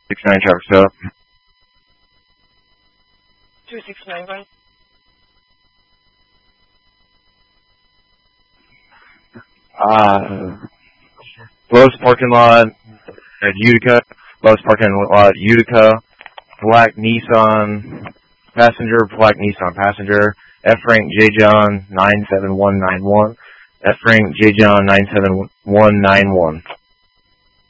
69 traffic stop. 269, right? Lowest parking lot at Utica. Lowest parking lot Utica. Black Nissan passenger. Black Nissan passenger. F rank J John 97191. F rank J John 97191.